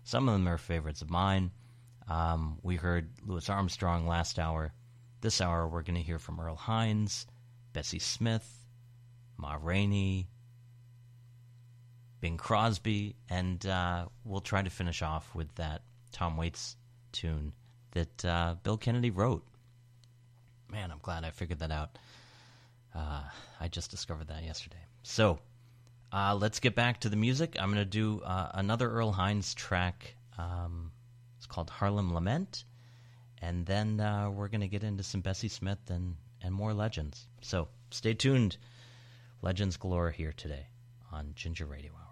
Some of them are favorites of mine. We heard Louis Armstrong last hour. This hour, we're going to hear from Earl Hines, Bessie Smith, Ma Rainey, Bing Crosby, and we'll try to finish off with that Tom Waits tune that Bill Kennedy wrote. Man, I'm glad I figured that out. I just discovered that yesterday. So, let's get back to the music. I'm going to do another Earl Hines track. It's called Harlem Lament. And then we're going to get into some Bessie Smith and more legends. So, stay tuned. Legends galore here today on Ginger Radio Hour.